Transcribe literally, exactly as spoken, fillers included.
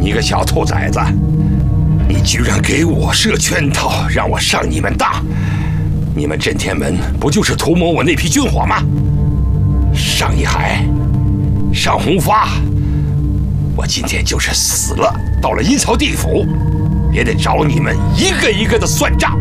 你个小兔崽子，你居然给我设圈套，让我上你们当！你们镇天门不就是图谋我那批军火吗？上一海，上红发，我今天就是死了，到了阴曹地府，也得找你们一个一个的算账。